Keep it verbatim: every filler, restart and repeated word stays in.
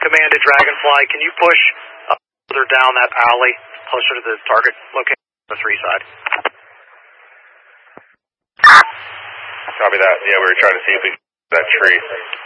Command to Dragonfly, can you push uh, further down that alley, closer to the target location on the three side? Copy that. Yeah, we were trying to see if we could that tree.